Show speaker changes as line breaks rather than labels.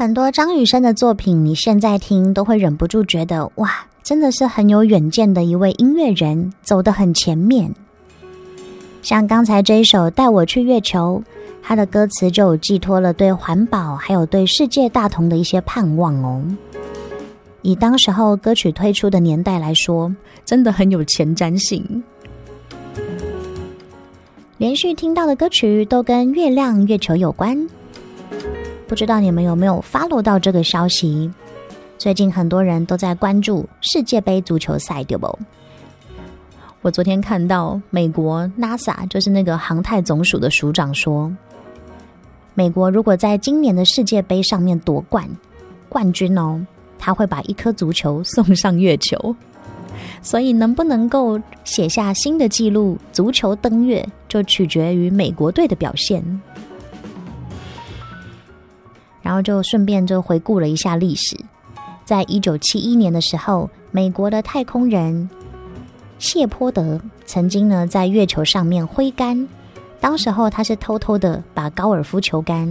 很多张雨生的作品，你现在听都会忍不住觉得，哇，真的是很有远见的一位音乐人，走得很前面。像刚才这一首《带我去月球》，它的歌词就有寄托了对环保还有对世界大同的一些盼望哦。以当时候歌曲推出的年代来说，真的很有前瞻性。连续听到的歌曲都跟月亮月球有关，不知道你们有没有 follow 到这个消息？最近很多人都在关注世界杯足球赛，对不？我昨天看到美国 NASA 就是那个航太总署的署长说，美国如果在今年的世界杯上面夺冠军哦，他会把一颗足球送上月球。所以能不能够写下新的纪录，足球登月就取决于美国队的表现。然后就顺便就回顾了一下历史，在1971年的时候，美国的太空人谢泼德曾经呢在月球上面挥杆，当时候他是偷偷的把高尔夫球杆